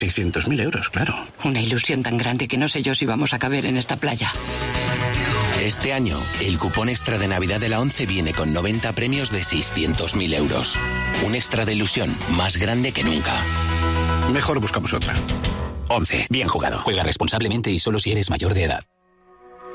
600.000 euros, claro. Una ilusión tan grande que no sé yo si vamos a caber en esta playa. Este año, el cupón extra de Navidad de la ONCE viene con 90 premios de 600.000 euros. Un extra de ilusión más grande que nunca. Mejor buscamos otra. 11. Bien jugado. Juega responsablemente y solo si eres mayor de edad.